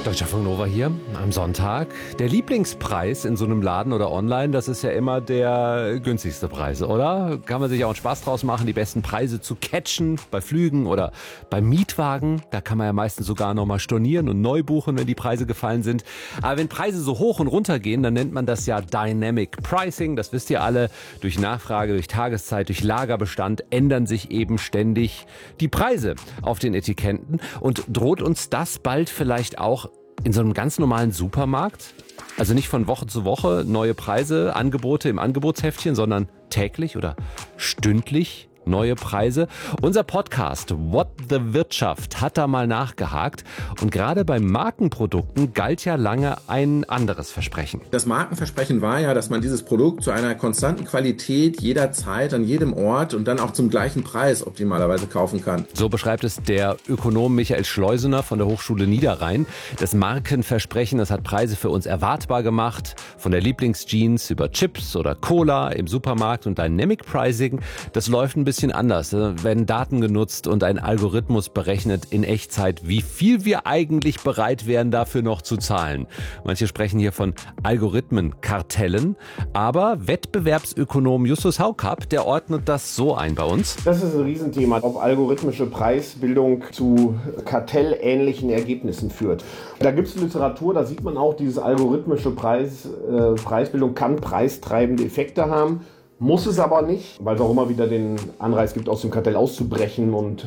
Deutschlandfunk Nova hier am Sonntag. Der Lieblingspreis in so einem Laden oder online, das ist ja immer der günstigste Preis, oder? Kann man sich auch einen Spaß draus machen, die besten Preise zu catchen bei Flügen oder beim Mietwagen. Da kann man ja meistens sogar nochmal stornieren und neu buchen, wenn die Preise gefallen sind. Aber wenn Preise so hoch und runter gehen, dann nennt man das ja Dynamic Pricing. Das wisst ihr alle. Durch Nachfrage, durch Tageszeit, durch Lagerbestand ändern sich eben ständig die Preise auf den Etiketten. Und droht uns das bald vielleicht auch in so einem ganz normalen Supermarkt? Also nicht von Woche zu Woche neue Preise, Angebote im Angebotsheftchen, sondern täglich oder stündlich neue Preise. Unser Podcast What the Wirtschaft hat da mal nachgehakt. Und gerade bei Markenprodukten galt ja lange ein anderes Versprechen. Das Markenversprechen war ja, dass man dieses Produkt zu einer konstanten Qualität jederzeit, an jedem Ort und dann auch zum gleichen Preis optimalerweise kaufen kann. So beschreibt es der Ökonom Michael Schleusener von der Hochschule Niederrhein. Das Markenversprechen, das hat Preise für uns erwartbar gemacht. Von der Lieblingsjeans über Chips oder Cola im Supermarkt und Dynamic Pricing. Das läuft ein bisschen anders. Da werden Daten genutzt und ein Algorithmus berechnet in Echtzeit, wie viel wir eigentlich bereit wären, dafür noch zu zahlen. Manche sprechen hier von Algorithmenkartellen, aber Wettbewerbsökonom Justus Haukapp, der ordnet das so ein bei uns. Das ist ein Riesenthema, ob algorithmische Preisbildung zu kartellähnlichen Ergebnissen führt. Da gibt es Literatur, da sieht man auch, diese algorithmische Preisbildung kann preistreibende Effekte haben. Muss es aber nicht, weil es auch immer wieder den Anreiz gibt, aus dem Kartell auszubrechen und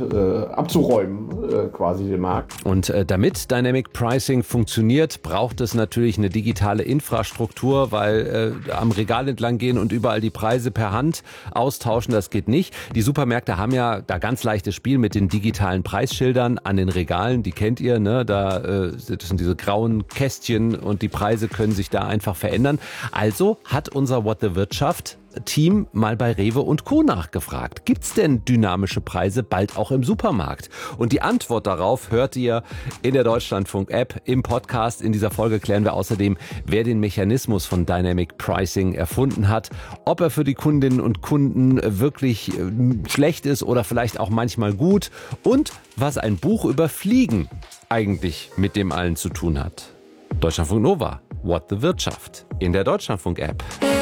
abzuräumen, quasi den Markt. Und damit Dynamic Pricing funktioniert, braucht es natürlich eine digitale Infrastruktur, weil am Regal entlang gehen und überall die Preise per Hand austauschen, das geht nicht. Die Supermärkte haben ja da ganz leichtes Spiel mit den digitalen Preisschildern an den Regalen, die kennt ihr, ne? Da sind diese grauen Kästchen und die Preise können sich da einfach verändern. Also hat unser What the Wirtschaft Team mal bei Rewe und Co. nachgefragt. Gibt's denn dynamische Preise bald auch im Supermarkt? Und die Antwort darauf hört ihr in der Deutschlandfunk-App, im Podcast. In dieser Folge klären wir außerdem, wer den Mechanismus von Dynamic Pricing erfunden hat, ob er für die Kundinnen und Kunden wirklich schlecht ist oder vielleicht auch manchmal gut und was ein Buch über Fliegen eigentlich mit dem allen zu tun hat. Deutschlandfunk Nova, What the Wirtschaft in der Deutschlandfunk-App.